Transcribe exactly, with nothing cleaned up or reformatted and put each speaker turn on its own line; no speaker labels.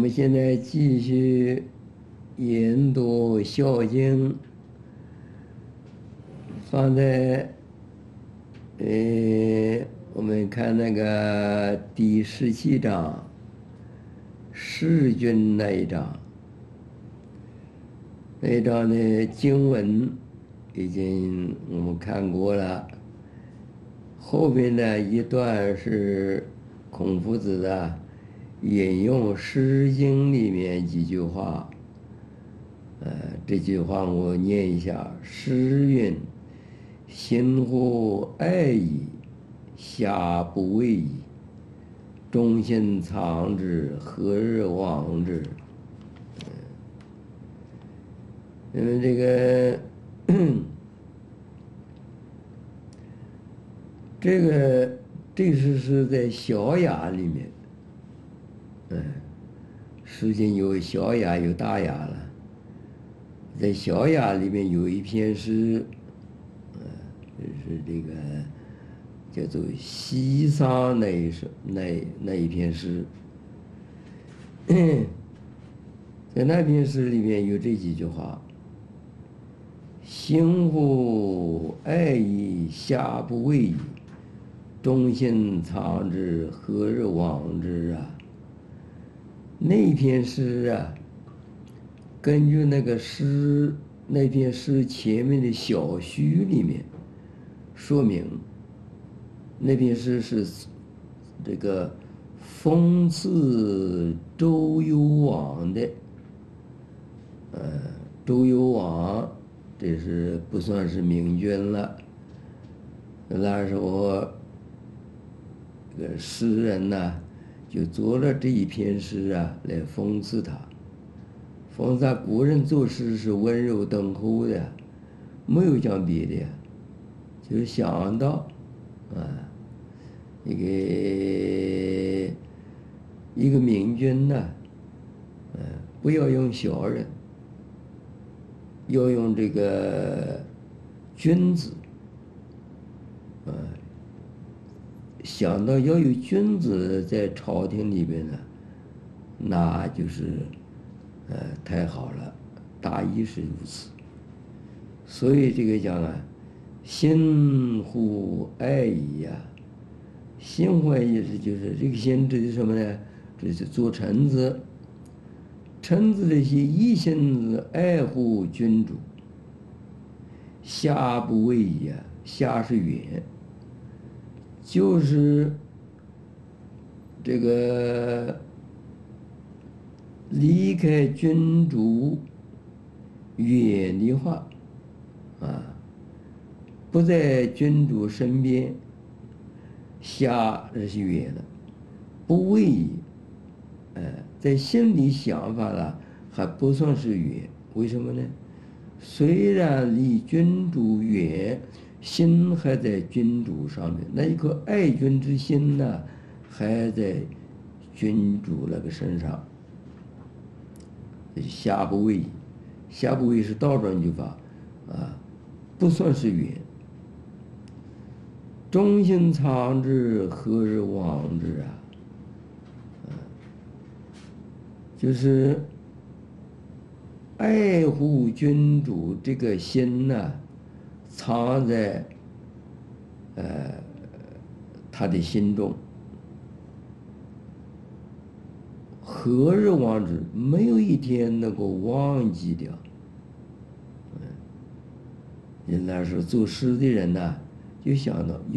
们现在继续研读《孝经》，放在呃，我们看那个第十七章弑君那一章，那一章的经文已经我们看过了，后边的一段是孔夫子的引用《诗经》里面几句话，呃，这句话我念一下：诗云：“心乎爱矣，下不为矣。忠心藏之，何日忘之？”因为这个这个这是是在《小雅》里面，嗯，诗经有小雅有大雅了，在《小雅》里面有一篇诗，呃，就是这个叫做《西桑》那一首那那一篇诗，在那篇诗里面有这几句话：“心乎爱矣，下不为矣。忠心藏之，何日忘之啊？”那篇诗啊，根据那个诗那篇诗前面的小序里面说明，那篇诗是这个讽刺周幽王的。呃，周幽王这是不算是明君了，那时候这个诗人呢就做了这一篇诗啊来讽刺他。讽刺古人做诗是温柔敦厚的，没有讲别的，就是想到啊一个一个明君呢，呃，不要用小人，要用这个君子，呃，想到要有君子在朝廷里边呢，那就是呃太好了，大意是如此。所以这个讲啊，心乎爱矣呀，心乎爱意思就是这个心指的什么呢？这是做臣子，臣子这些一心爱护君主，下不为矣呀，下是远，就是这个离开君主远的话啊，不在君主身边，下这是远的，不为矣，呃，在心里想法了还不算是远，为什么呢？虽然离君主远，心还在君主上面，那一颗爱君之心呢，还在君主那个身上。下不为矣，下不为是倒转句法啊，不算是远。忠心藏之，何日忘之啊？就是爱护君主这个心呢、啊，藏在呃他的心中。何日忘之？没有一天能够忘记掉。嗯，那时候做诗的人呢、啊，就想到。